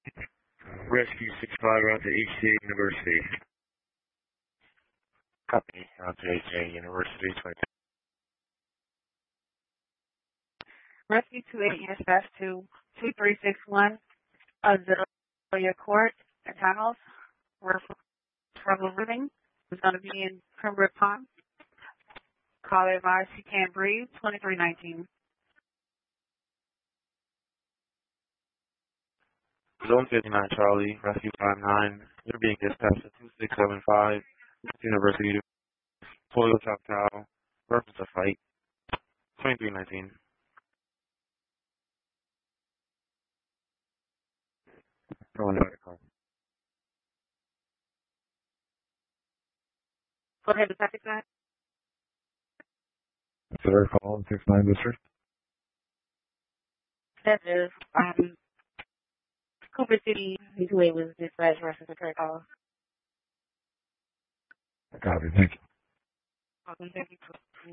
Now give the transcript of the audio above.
Rescue 65 out to HCA University. Copy. Out to HCA University. 22. Rescue 28 dispatch to 2361 Azalea Court at Tunnels. Trouble breathing. Is going to be in Pembroke Pond. Call advice she can't breathe. 2319. Zone 59 Charlie, Rescue 59. You're being dispatched to 2675 University. Toilet Choctaw. Reference a fight. 2319. Go ahead. Go ahead, Detective Matt. Sir, call 69 District. That is, Cooper City, Midway was dispatched versus the Kirk Hall. Copy, thank you. Thank you.